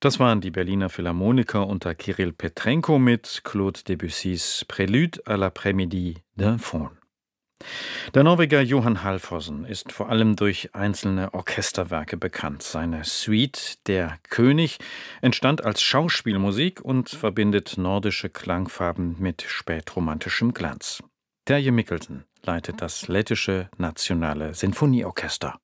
Das waren die Berliner Philharmoniker unter Kirill Petrenko mit Claude Debussys Prélude à l'après-midi d'un faune. Der Norweger Johan Halvorsen ist vor allem durch einzelne Orchesterwerke bekannt. Seine Suite Der König entstand als Schauspielmusik und verbindet nordische Klangfarben mit spätromantischem Glanz. Terje Mikkelsen leitet das lettische Nationale Sinfonieorchester.